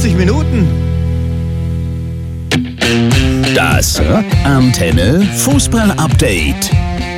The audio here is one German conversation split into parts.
40 Minuten. Das Antenne Fußball-Update.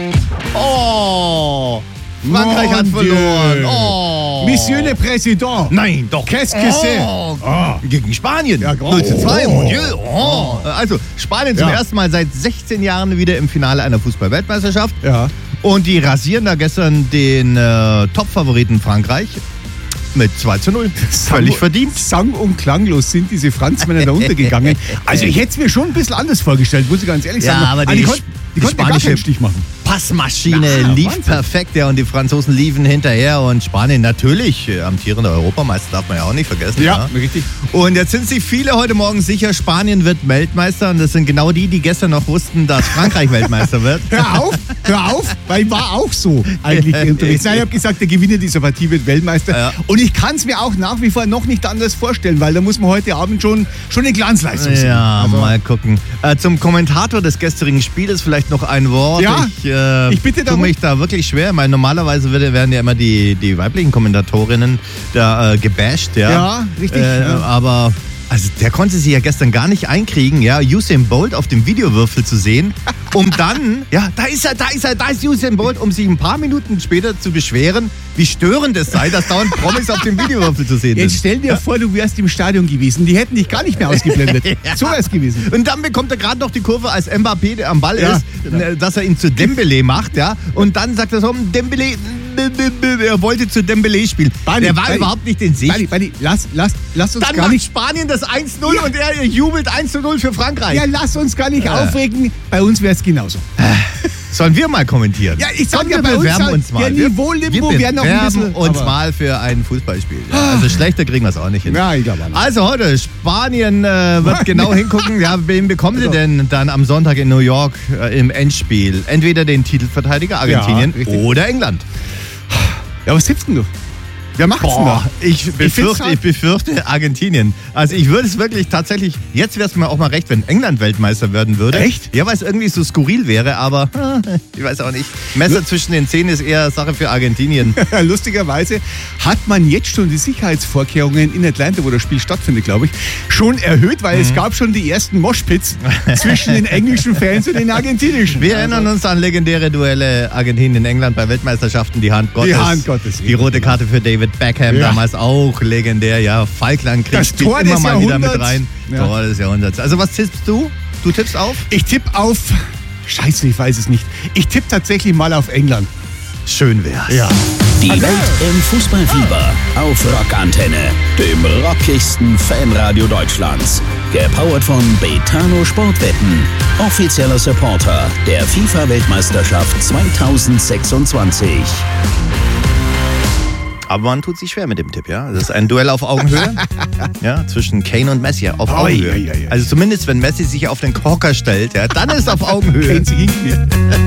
Oh, Frankreich hat verloren. Oh. Monsieur le Président. Nein, doch. Qu'est-ce que c'est? Gegen Spanien. Ja, 0:2. Mon Dieu. Oh. Also, Spanien zum Ja. ersten Mal seit 16 Jahren wieder im Finale einer Fußball-Weltmeisterschaft. Ja. Und die rasieren da gestern den Top-Favoriten Frankreich mit 2:0. Völlig verdient. Sang- und klanglos sind diese Franzmänner da untergegangen. Also ich hätte es mir schon ein bisschen anders vorgestellt, muss ich ganz ehrlich sagen. Ja, aber die konnten gar spanische keinen Stich machen. Passmaschine Ja, lief Wahnsinn. perfekt, ja, und die Franzosen liefen hinterher und Spanien natürlich, amtierender Europameister, darf man ja auch nicht vergessen. richtig. Und jetzt sind sich viele heute Morgen sicher, Spanien wird Weltmeister und das sind genau die gestern noch wussten, dass Frankreich Weltmeister wird. Hör auf, weil ich war auch so eigentlich unterwegs. Nein, ich habe gesagt, der Gewinner dieser Partie wird Weltmeister. Ja. Und ich kann es mir auch nach wie vor noch nicht anders vorstellen, weil da muss man heute Abend schon eine Glanzleistung sehen. Ja, Also, mal gucken. Zum Kommentator des gestrigen Spieles vielleicht noch ein Wort. Ja, ich bitte tue darum. mich da wirklich schwer, weil normalerweise werden ja immer die weiblichen Kommentatorinnen da gebasht. Ja, richtig. Ja. Aber also der konnte sich ja gestern gar nicht einkriegen, ja, Usain Bolt auf dem Videowürfel zu sehen, um dann, ja, da ist Usain Bolt, um sich ein paar Minuten später zu beschweren, wie störend es sei, dass dauernd Promis auf dem Videowürfel zu sehen Jetzt sind. stell dir vor, du wärst im Stadion gewesen. Die hätten dich gar nicht mehr ausgeblendet. Ja. So wär's gewesen. Und dann bekommt er gerade noch die Kurve, als Mbappé der am Ball Ja, ist, dass er ihn zu Dembélé macht, ja. Und dann sagt er so, Dembélé, er wollte zu Dembélé spielen. Der war überhaupt nicht in Sicht. Bali, lass uns Dann gar macht nicht... Spanien das 1:0 und er jubelt 1:0 für Frankreich. Ja, lass uns gar nicht aufregen. Bei uns wär's genauso. Sollen wir mal kommentieren? Ja, ich sag Komm, ja, wir bei uns bewerben halt, uns mal. ja, Niveau-Limbo wir wäre noch ein bisschen... uns aber- mal für ein Fußballspiel. Ja, also schlechter kriegen wir es auch nicht hin. Ja, ich glaube auch nicht. Also heute, Spanien wird genau hingucken. Ja, wen bekommen sie denn dann am Sonntag in New York im Endspiel? Entweder den Titelverteidiger Argentinien Ja, richtig. oder England. Ja, was tippst denn du? Wer macht's denn da? Ich befürchte Argentinien. Also ich würde es wirklich tatsächlich, jetzt wäre es mir auch mal recht, wenn England Weltmeister werden würde. Echt? Ja, weil es irgendwie so skurril wäre, aber ich weiß auch nicht. Messer zwischen den Zähnen ist eher Sache für Argentinien. Lustigerweise hat man jetzt schon die Sicherheitsvorkehrungen in Atlanta, wo das Spiel stattfindet, glaube ich, schon erhöht, weil es gab schon die ersten Moshpits zwischen den englischen Fans und den argentinischen. Wir erinnern uns an legendäre Duelle Argentinien-England bei Weltmeisterschaften, die Hand Gottes. Die Hand Gottes. Die rote Karte für David Beckham, Ja. damals auch legendär. Ja, Falklandkrieg Das spielt Tor immer des mal wieder mit Jahrhunderts. rein. Ja. Tor des Jahrhunderts. Also was tippst du? Du tippst auf? Ich tippe auf... Scheiße, ich weiß es nicht. Ich tippe tatsächlich mal auf England. Schön wär's. Ja. Die Welt im Fußballfieber auf Rockantenne, dem rockigsten Fanradio Deutschlands. Gepowert von Betano Sportwetten, offizieller Supporter der FIFA-Weltmeisterschaft 2026. Aber man tut sich schwer mit dem Tipp, ja. Das ist ein Duell auf Augenhöhe. Ja, zwischen Kane und Messi auf Augenhöhe. Oi. Also zumindest, wenn Messi sich auf den Hocker stellt, ja, dann ist es auf Augenhöhe. Kane sich hinkniet.